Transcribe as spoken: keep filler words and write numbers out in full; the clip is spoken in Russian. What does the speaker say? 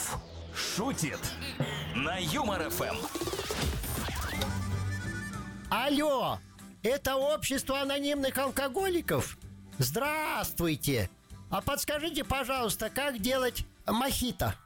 Попов шутит на Юмор ФМ. Алло, это общество анонимных алкоголиков? Здравствуйте. А подскажите, пожалуйста, как делать мохито?